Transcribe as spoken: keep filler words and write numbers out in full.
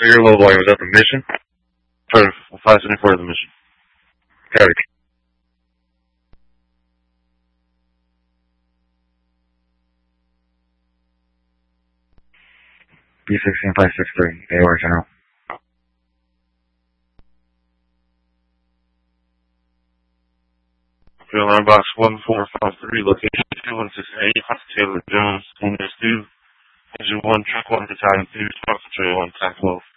Your low volume, was that the mission? Or five seventy-four is the mission. Carry. B sixteen five six three, A O R General. Alarm box one four five three, location two one six eight, Taylor Jones, Windows two, Engine one, Truck one, Battalion two, Responsive Trail one, Tac twelve.